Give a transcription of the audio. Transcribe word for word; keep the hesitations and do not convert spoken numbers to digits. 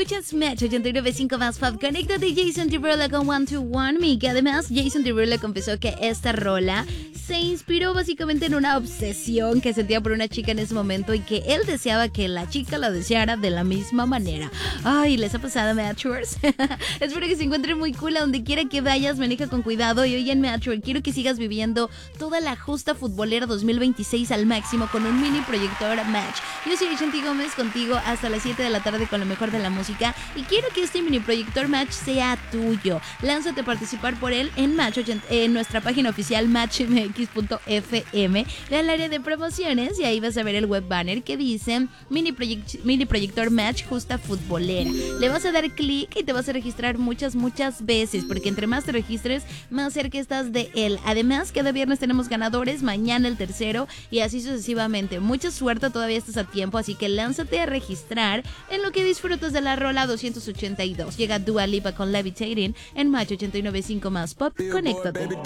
Escuchas Match ochenta y nueve punto cinco más Pop. Conéctate Jason Derulo con One to One Me, que además Jason Derulo confesó que esta rola se inspiró básicamente en una obsesión que sentía por una chica en ese momento y que él deseaba que la chica lo deseara de la misma manera. Ay, ¿les ha pasado, Matchers? Espero que se encuentren muy cool a donde quiera que vayas. Maneja con cuidado y hoy en Matcher quiero que sigas viviendo toda la justa futbolera dos mil veintiséis al máximo con un mini proyector Match. Yo soy Shanti Gómez contigo hasta las siete de la tarde con lo mejor de la música y quiero que este mini proyector Match sea tuyo. Lánzate a participar por él en Match en nuestra página oficial match m x punto f m. Ve al área de promociones y ahí vas a ver el web banner que dice mini, proyect, mini proyector Match justa futbolera. Le vas a dar clic y te vas a registrar muchas, muchas veces porque entre más te registres, más cerca estás de él. Además, cada viernes tenemos ganadores, mañana el tercero y así sucesivamente. Mucha suerte, todavía estás a tiempo, así que lánzate a registrar en lo que disfrutas de la rola doscientos ochenta y dos. Llega Dua Lipa con Levitating en Match ochenta y nueve punto cinco más Pop. Conéctate.